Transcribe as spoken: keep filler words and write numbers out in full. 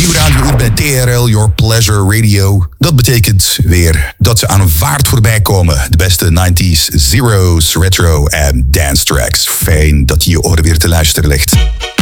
nieuwe radiouur bij T R L, Your Pleasure Radio. Dat betekent weer dat ze aan een vaart voorbij komen. De beste nineties, zeros, retro en dance tracks. Fijn dat je je oren weer te luisteren legt.